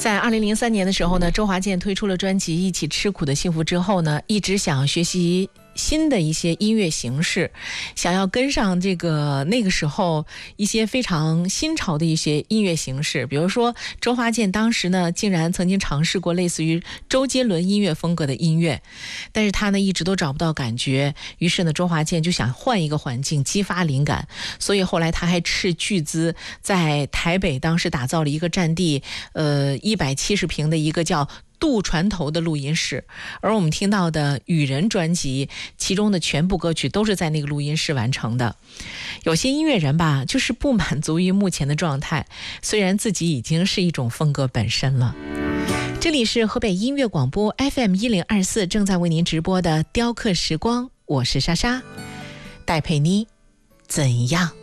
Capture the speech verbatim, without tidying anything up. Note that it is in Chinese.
在二零零三年的时候呢，周华健推出了专辑《一起吃苦的幸福》之后呢，一直想学习新的一些音乐形式，想要跟上这个那个时候一些非常新潮的一些音乐形式。比如说周华健当时呢竟然曾经尝试过类似于周杰伦音乐风格的音乐，但是他呢一直都找不到感觉，于是呢周华健就想换一个环境激发灵感，所以后来他还斥巨资在台北当时打造了一个占地呃一百七十平的一个叫渡船头的录音室，而我们听到的《雨人》专辑其中的全部歌曲都是在那个录音室完成的。有些音乐人吧，就是不满足于目前的状态，虽然自己已经是一种风格本身了。这里是河北音乐广播 F M 一零二四，正在为您直播的雕刻时光，我是莎莎，戴佩妮，怎样？